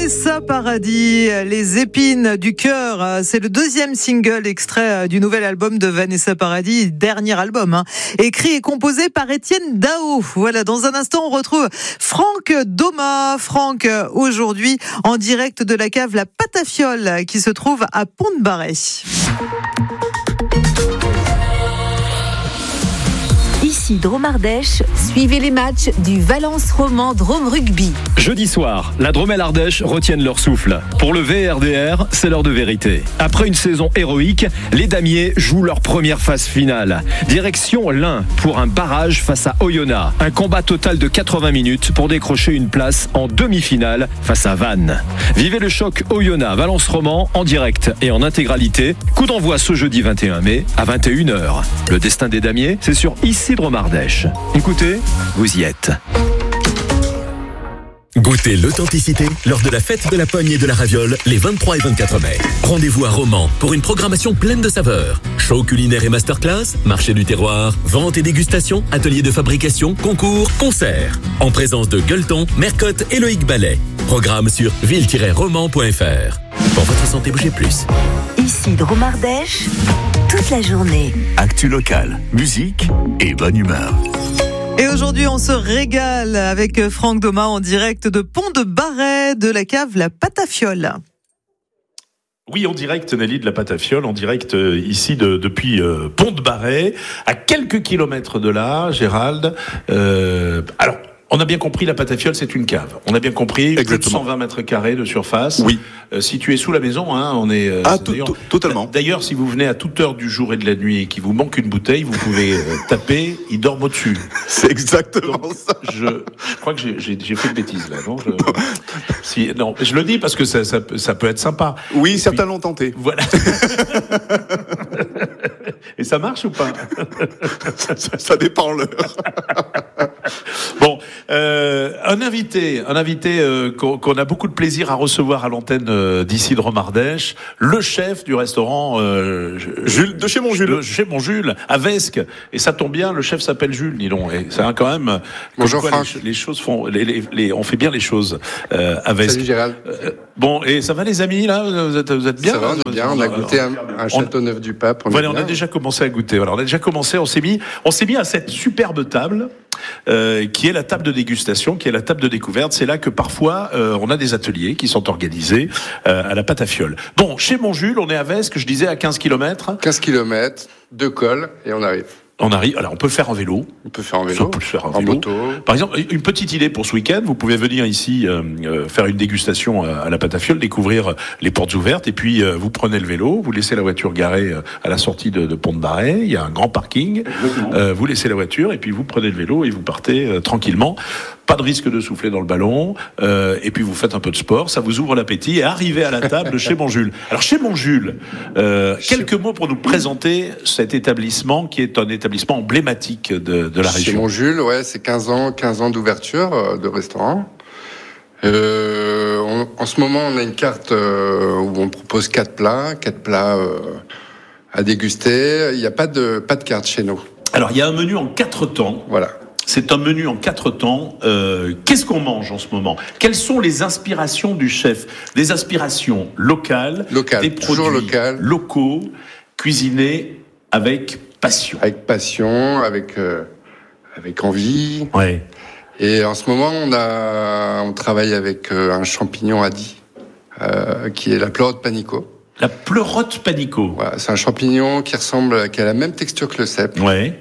Vanessa Paradis, Les épines du cœur, c'est le deuxième single extrait du nouvel album de Vanessa Paradis, dernier album, écrit et composé par Étienne Dao. Voilà, dans un instant on retrouve Franck Doma. Franck, aujourd'hui en direct de la cave La Patafiole qui se trouve à Pont-de-Barret. Ici Drôme-Ardèche, suivez les matchs du Valence Roman Drôme Rugby. Jeudi soir, la Drôme et l'Ardèche retiennent leur souffle. Pour le VRDR, c'est l'heure de vérité. Après une saison héroïque, les Damiers jouent leur première phase finale. Direction l'Ain pour un barrage face à Oyonnax. Un combat total de 80 minutes pour décrocher une place en demi-finale face à Vannes. Vivez le choc Oyonnax-Valence Roman en direct et en intégralité. Coup d'envoi ce jeudi 21 mai à 21h. Le destin des Damiers, c'est sur ici Drôme-Ardèche. Écoutez, vous y êtes. Goûtez l'authenticité lors de la fête de la pogne et de la raviole les 23 et 24 mai. Rendez-vous à Romans pour une programmation pleine de saveurs. Show culinaire et masterclass, marché du terroir, vente et dégustation, atelier de fabrication, concours, concerts. En présence de Gueuleton, Mercotte et Loïc Ballet. Programme sur ville-romans.fr. Pour votre santé, bougez plus. Ici Drôme-Ardèche, toute la journée. Actu locale, musique et bonne humeur. Et aujourd'hui, on se régale avec Franck Doma en direct de Pont-de-Barret, de la cave La Patafiole. Oui, en direct, Nelly, de la Patafiole, en direct ici depuis Pont-de-Barret, à quelques kilomètres de là, Gérald. Alors, on a bien compris, la Patafiole, c'est une cave. On a bien compris, plus de 120 mètres carrés de surface. Oui. Situé sous la maison, on est... totalement. D'ailleurs, si vous venez à toute heure du jour et de la nuit et qu'il vous manque une bouteille, vous pouvez taper, il dort au-dessus. C'est exactement ça. Je crois que j'ai fait de bêtises, là, non non, je le dis parce que ça peut être sympa. Oui, certains l'ont tenté. Voilà. Et ça marche ou pas? Ça dépend l'heure. Bon, un invité qu'on a beaucoup de plaisir à recevoir à l'antenne d'ici de Drôme-Ardèche, le chef du restaurant Jules, de chez mon Jules. Chez mon Jules, à Vesque. Et ça tombe bien, le chef s'appelle Jules, dis donc. Et ça a quand même... Bonjour Franck. Les choses font... on fait bien les choses à Vesque. Salut Gérald. Bon, et ça va les amis, là? Vous êtes bien? Ça va, on est bien. On a goûté un Châteauneuf du Pape. On a déjà commencé à goûter. Alors, on a déjà commencé, on s'est mis à cette superbe table, qui est la table de dégustation, qui est la table de découverte. C'est là que parfois, on a des ateliers qui sont organisés à la Patafiole. Bon, chez mon Jules, on est à Vesque, je disais, à 15 km. 15 km, 2 cols, et on arrive. On arrive. Alors, on peut le faire en vélo. On peut faire en vélo. On peut le faire en moto. Par exemple, une petite idée pour ce week-end. Vous pouvez venir ici faire une dégustation à la Patafiole, découvrir les portes ouvertes, et puis vous prenez le vélo, vous laissez la voiture garée à la sortie de Pont-de-Barret. Il y a un grand parking. Vous laissez la voiture, et puis vous prenez le vélo et vous partez tranquillement. Pas de risque de souffler dans le ballon. Et puis vous faites un peu de sport. Ça vous ouvre l'appétit et arrivez à la table chez mon Jules. Alors chez mon Jules, quelques mots pour nous présenter cet établissement qui est un établissement emblématique de la région. Chez mon Jules, ouais, c'est 15 ans d'ouverture de restaurant. En ce moment, on a une carte où on propose 4 plats à déguster. Il n'y a pas de carte chez nous. Alors, il y a un menu en 4 temps. Voilà. C'est un menu en 4 temps. Qu'est-ce qu'on mange en ce moment? Quelles sont les inspirations du chef? Des inspirations locales, des produits locaux, cuisinés avec passion. Avec passion, avec envie. Ouais. Et en ce moment, on travaille avec un champignon hadi, qui est la pleurote panico. La pleurote panico. Voilà, c'est un champignon qui a la même texture que le cèpe. Ouais.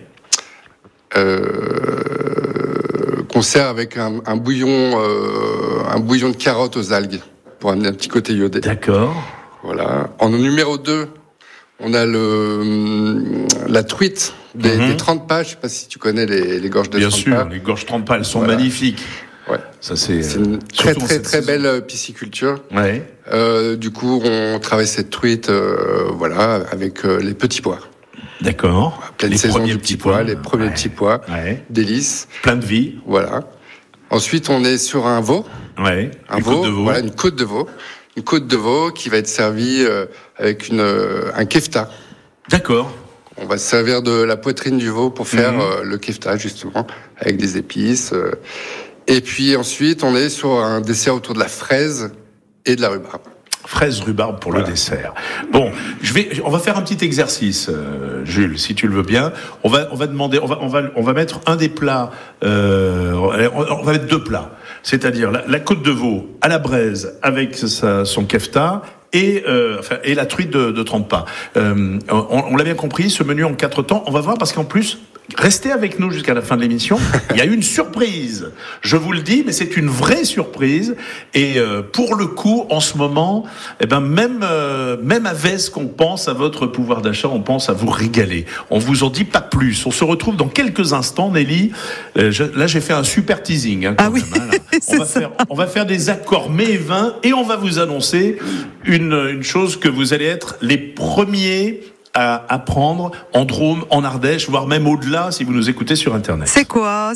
Qu'on sert avec un bouillon de carottes aux algues pour amener un petit côté iodé. D'accord. Voilà. En numéro 2, on a la truite des 30 pas. Je sais pas si tu connais les gorges de 30 pas. Bien sûr, les gorges 30 pas, elles sont magnifiques. Ouais. Ça, c'est une très belle pisciculture. Ouais. Du coup, on travaille cette truite, avec les petits pois. D'accord. Pleine saison du petit pois, les premiers petits pois. Ouais. Délices. Plein de vie. Voilà. Ensuite, on est sur un veau. Ouais. Une côte de veau. Voilà, une côte de veau. Une côte de veau qui va être servie avec un kefta. D'accord. On va se servir de la poitrine du veau pour faire le kefta, justement, avec des épices. Et puis ensuite, on est sur un dessert autour de la fraise et de la rhubarbe. Fraise rhubarbe pour le dessert. Bon, on va faire un petit exercice, Jules, si tu le veux bien. On va mettre un des plats. On va mettre 2 plats, c'est-à-dire la côte de veau à la braise avec son kefta. Et la truite de 30 pas. On l'a bien compris, ce menu en 4 temps. On va voir parce qu'en plus, restez avec nous jusqu'à la fin de l'émission. Il y a une surprise. Je vous le dis, mais c'est une vraie surprise. Et pour le coup, en ce moment, même à Vesque, on pense à votre pouvoir d'achat, on pense à vous régaler. On vous en dit pas plus. On se retrouve dans quelques instants, Nelly. Là, j'ai fait un super teasing. Quand même, là. On va faire des accords mets et vins et on va vous annoncer une chose que vous allez être les premiers à apprendre en Drôme, en Ardèche, voire même au-delà si vous nous écoutez sur Internet. C'est quoi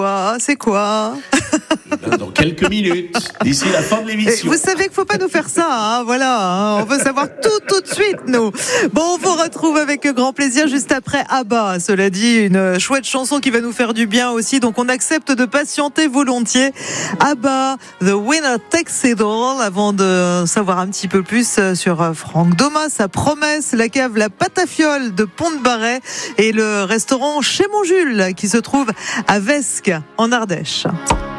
Dans quelques minutes, d'ici la fin de l'émission. Vous savez qu'il faut pas nous faire ça, hein, voilà. Hein, on veut savoir tout de suite, nous. Bon, on vous retrouve avec grand plaisir juste après ABBA. Cela dit, une chouette chanson qui va nous faire du bien aussi. Donc, on accepte de patienter volontiers. ABBA, The Winner Takes It All. Avant de savoir un petit peu plus sur Franck Domas, sa promesse, la cave, la Patafiole de Pont-de-Barret et le restaurant Chez Mon Jules qui se trouve à Vesque, en Ardèche.